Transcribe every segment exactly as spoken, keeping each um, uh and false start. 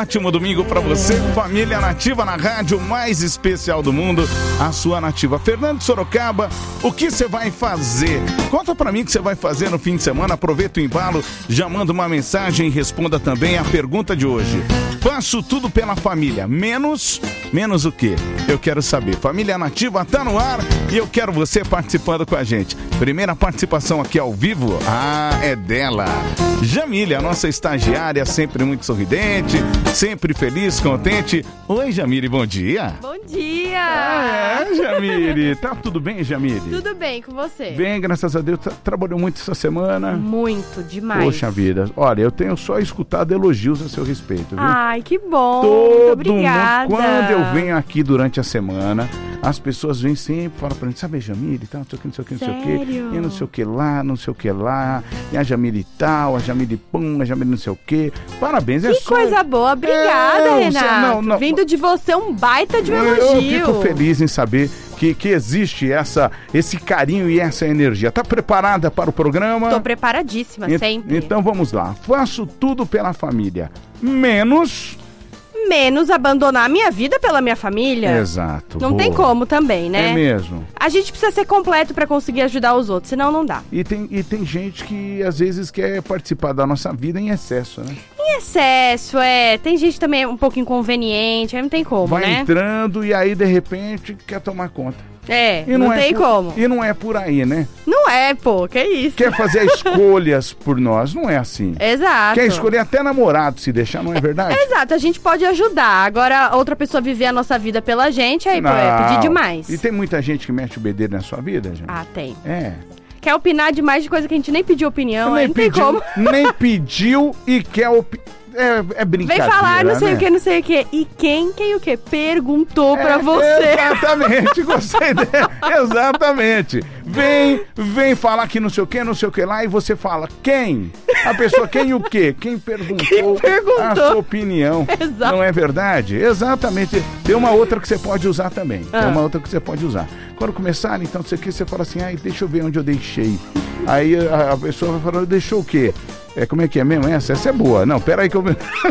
ótimo domingo pra você. Família Nativa na rádio mais especial do mundo, a sua Nativa. Fernando Sorocaba, o que você vai fazer? Conta pra mim o que você vai fazer no fim de semana. Aproveita o embalo, já manda uma mensagem e responda também a pergunta de hoje. Faço tudo pela família, menos... Menos o quê? Eu quero saber. Família Nativa tá no ar e eu quero você participando com a gente. Primeira participação aqui ao vivo, ah, é dela. Jamile, a nossa estagiária, sempre muito sorridente, sempre feliz, contente. Oi, Jamile, bom dia. Bom dia. Ah, é, Jamile. Tá tudo bem, Jamile? Tudo bem com você? Bem, graças a Deus. Tra- trabalhou muito essa semana? Muito, demais. Poxa vida. Olha, eu tenho só escutado elogios a seu respeito, viu? Ai, que bom. Todo muito obrigada. mundo, quando eu venho aqui durante a semana, as pessoas vêm sempre e falam pra mim, sabe a Jamile, tá, não sei o que, não sei o que, não sei o que, Sério? e não sei o que lá, não sei o que lá, e a Jamile tal, a Jamile pum, a Jamile não sei o que. Parabéns, é Que só... coisa boa, obrigada, É, Renato. não, não. Vindo de você, um baita de um Eu elogio. fico feliz em saber que, que existe essa, esse carinho e essa energia. Tá preparada para o programa? Tô preparadíssima, Ent- sempre. Então vamos lá. Faço tudo pela família, menos... Menos abandonar a minha vida pela minha família. Exato. Não boa. tem como também, né? É mesmo. A gente precisa ser completo pra conseguir ajudar os outros, senão não dá. E tem, e tem gente que às vezes quer participar da nossa vida em excesso, né? Em excesso, é. Tem gente também um pouco inconveniente, aí não tem como, Vai né? entrando e aí de repente quer tomar conta. É, E não, é tem por- como. E não é por aí, né? Não é, pô, que isso. Quer fazer escolhas por nós, não é assim. Exato. Quer escolher até namorado se deixar, não é verdade? Exato, a gente pode ajudar. Agora, outra pessoa viver a nossa vida pela gente, aí pô, é Não. pedir demais. E tem muita gente que mete o bedelho na sua vida, gente? Ah, tem. É. Quer opinar demais de coisa que a gente nem pediu opinião, aí nem não tem pediu, como. nem pediu e quer opi... É, é Vem brincadeira, falar não sei né? o que, não sei o que. E quem, quem o que? Perguntou É, pra você. Exatamente, gostei dela. Exatamente. Vem, vem falar que não sei o que, não sei o que lá, e você fala quem? A pessoa, quem e o quê? Quem perguntou, Quem perguntou? a sua opinião. Exato. Não é verdade? Exatamente. Tem uma outra que você pode usar também. Ah. Tem uma outra que você pode usar. Quando começar, então, você, você fala assim, ai, deixa eu ver onde eu deixei. Aí a, a pessoa vai falar, deixou o quê? É, como é que é mesmo essa? Essa é boa. Não, pera aí que eu...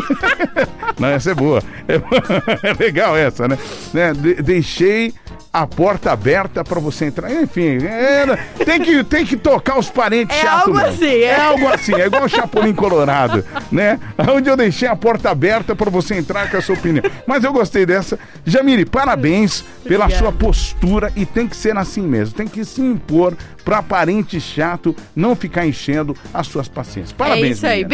Não, essa é boa. É, é legal essa, né? né? De- deixei a porta aberta pra você entrar. Enfim, é, tem, que, tem que tocar os parentes É chatos. algo mesmo. assim, é. É algo assim, é igual o Chapolin Colorado, né? Onde eu deixei a porta aberta pra você entrar com a sua opinião. Mas eu gostei dessa. Jamile, parabéns pela Obrigada. sua postura e tem que ser assim mesmo. Tem que se impor pra parente chato não ficar enchendo as suas paciências. Parabéns, É isso aí. menina.